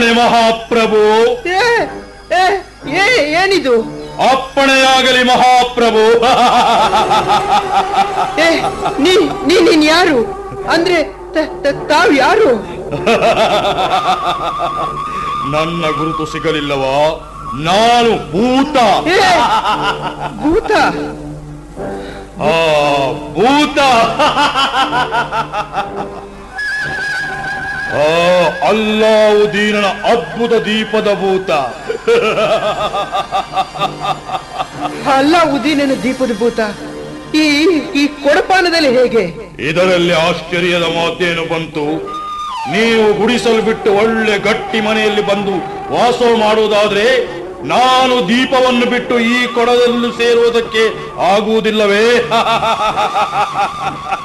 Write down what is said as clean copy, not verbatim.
ಅಪ್ಪಣೆ ಮಹಾಪ್ರಭು. ಏನಿದು? ಅಪ್ಪಣೆಯಾಗಲಿ ಮಹಾಪ್ರಭು. ನೀನ್ ಯಾರು? ಅಂದ್ರೆ ತಾವ್ ಯಾರು? ನನ್ನ ಗುರುತು ಸಿಗಲಿಲ್ಲವಾ? ನಾನು ಭೂತ. ಭೂತ? ಭೂತ ಅಲ್ಲಾವುದ್ದೀನನ ಅದ್ಭುತ ದೀಪದ ಭೂತ. ಅಲ್ಲಾವುದ್ದೀನನ ದೀಪದ ಭೂತ ಈ ಕೊಡಪಾನದಲ್ಲಿ ಹೇಗೆ? ಇದರಲ್ಲಿ ಆಶ್ಚರ್ಯದ ಮಾತೇನು ಬಂತು? ನೀವು ಗುಡಿಸಲು ಬಿಟ್ಟು ಒಳ್ಳೆ ಗಟ್ಟಿ ಮನೆಯಲ್ಲಿ ಬಂದು ವಾಸ ಮಾಡುವುದಾದ್ರೆ ನಾನು ದೀಪವನ್ನು ಬಿಟ್ಟು ಈ ಕೊಡದಲ್ಲಿ ಸೇರುವುದಕ್ಕೆ ಆಗುವುದಿಲ್ಲವೇ?